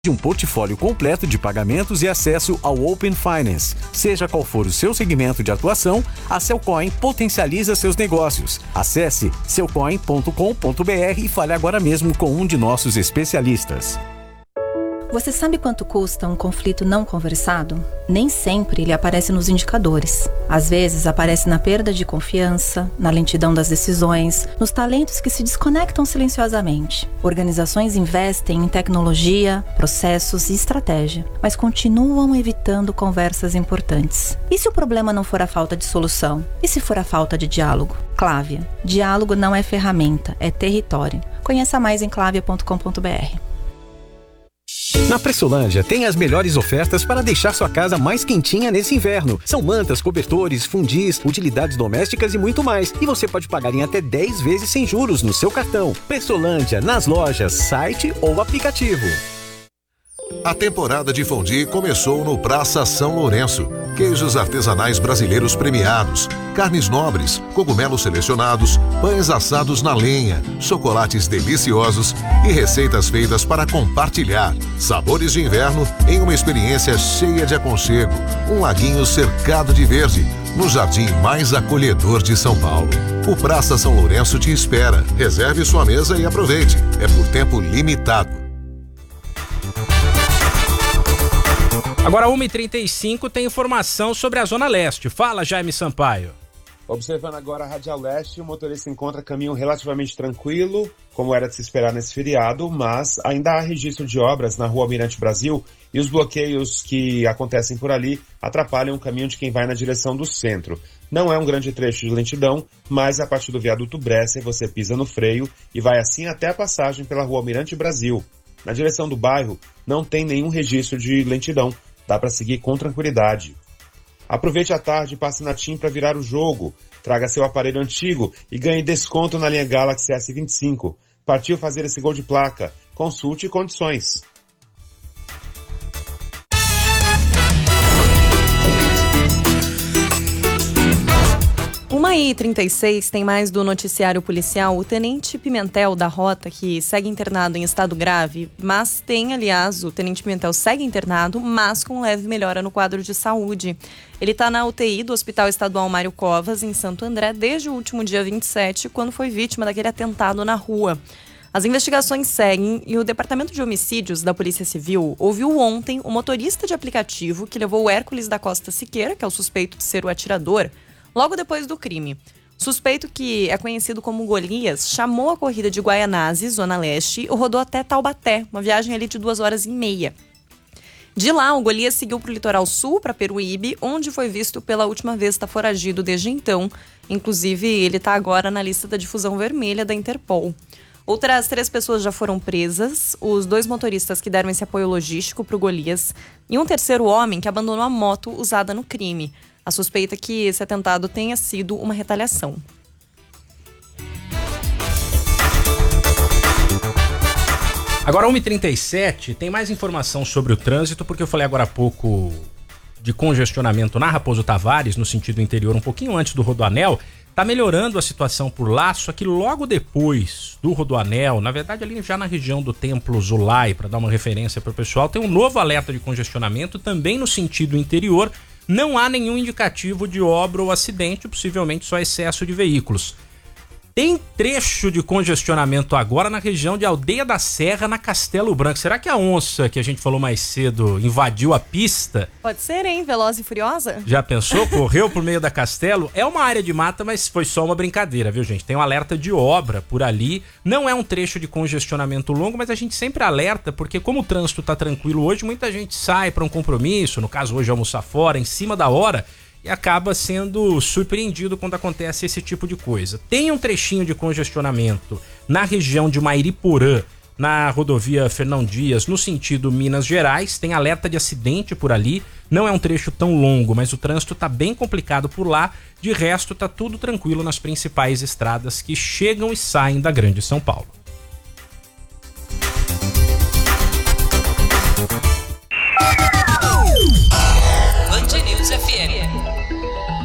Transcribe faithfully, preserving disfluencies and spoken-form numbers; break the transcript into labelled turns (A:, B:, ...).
A: de um portfólio completo de pagamentos e acesso ao Open Finance. Seja qual for o seu segmento de atuação, a Cellcoin potencializa seus negócios. Acesse cellcoin ponto com ponto b r e fale agora mesmo com um de nossos especialistas.
B: Você sabe quanto custa um conflito não conversado? Nem sempre ele aparece nos indicadores. Às vezes aparece na perda de confiança, na lentidão das decisões, nos talentos que se desconectam silenciosamente. Organizações investem em tecnologia, processos e estratégia, mas continuam evitando conversas importantes. E se o problema não for a falta de solução? E se for a falta de diálogo? Clávia. Diálogo não é ferramenta, é território. Conheça mais em clávia ponto com ponto b r.
A: Na Pressolândia tem as melhores ofertas para deixar sua casa mais quentinha nesse inverno. São mantas, cobertores, fundis, utilidades domésticas e muito mais. E você pode pagar em até dez vezes sem juros no seu cartão. Pressolândia, nas lojas, site ou aplicativo.
C: A temporada de fondue começou no Praça São Lourenço. Queijos artesanais brasileiros premiados, carnes nobres, cogumelos selecionados, pães assados na lenha, chocolates deliciosos e receitas feitas para compartilhar. Sabores de inverno em uma experiência cheia de aconchego. Um laguinho cercado de verde, no jardim mais acolhedor de São Paulo. O Praça São Lourenço te espera. Reserve sua mesa e aproveite. É por tempo limitado.
D: Agora, uma e trinta e cinco, tem informação sobre a Zona Leste. Fala, Jaime Sampaio.
E: Observando agora a Radial Leste, o motorista encontra caminho relativamente tranquilo, como era de se esperar nesse feriado, mas ainda há registro de obras na Rua Almirante Brasil e os bloqueios que acontecem por ali atrapalham o caminho de quem vai na direção do centro. Não é um grande trecho de lentidão, mas a partir do viaduto Bresser você pisa no freio e vai assim até a passagem pela Rua Almirante Brasil. Na direção do bairro não tem nenhum registro de lentidão. Dá para seguir com tranquilidade. Aproveite a tarde e passe na TIM para virar o jogo. Traga seu aparelho antigo e ganhe desconto na linha Galaxy S vinte e cinco. Partiu fazer esse gol de placa. Consulte condições.
F: uma e trinta e seis, tem mais do noticiário policial. O tenente Pimentel da Rota, que segue internado em estado grave, mas tem, aliás, o tenente Pimentel segue internado, mas com leve melhora no quadro de saúde. Ele está na U T I do Hospital Estadual Mário Covas, em Santo André, desde o último dia vinte e sete, quando foi vítima daquele atentado na rua. As investigações seguem e o Departamento de Homicídios da Polícia Civil ouviu ontem o motorista de aplicativo que levou o Hércules da Costa Siqueira, que é o suspeito de ser o atirador, logo depois do crime. O suspeito, que é conhecido como Golias, chamou a corrida de Guaianazes, Zona Leste, e rodou até Taubaté, uma viagem ali de duas horas e meia. De lá, o Golias seguiu para o litoral sul, para Peruíbe, onde foi visto pela última vez, está foragido desde então. Inclusive, ele está agora na lista da difusão vermelha da Interpol. Outras três pessoas já foram presas, os dois motoristas que deram esse apoio logístico para o Golias e um terceiro homem que abandonou a moto usada no crime. A suspeita é que esse atentado tenha sido uma retaliação.
D: Agora, uma e trinta e sete, tem mais informação sobre o trânsito, porque eu falei agora há pouco de congestionamento na Raposo Tavares, no sentido interior, um pouquinho antes do Rodoanel. Tá melhorando a situação por lá, só que logo depois do Rodoanel, na verdade ali já na região do Templo Zulai, para dar uma referência para o pessoal, tem um novo alerta de congestionamento também no sentido interior. Não há nenhum indicativo de obra ou acidente, possivelmente só excesso de veículos. Tem trecho de congestionamento agora na região de Aldeia da Serra, na Castelo Branco. Será que a onça, que a gente falou mais cedo, invadiu a pista?
F: Pode ser, hein? Veloz e Furiosa?
D: Já pensou? Correu por meio da Castelo? É uma área de mata, mas foi só uma brincadeira, viu, gente? Tem um alerta de obra por ali. Não é um trecho de congestionamento longo, mas a gente sempre alerta, porque como o trânsito tá tranquilo hoje, muita gente sai para um compromisso, no caso hoje almoçar fora, em cima da hora, e acaba sendo surpreendido quando acontece esse tipo de coisa. Tem um trechinho de congestionamento na região de Mairiporã, na rodovia Fernão Dias, no sentido Minas Gerais. Tem alerta de acidente por ali. Não é um trecho tão longo, mas o trânsito tá bem complicado por lá. De resto, tá tudo tranquilo nas principais estradas que chegam e saem da Grande São Paulo.
G: Band News F M.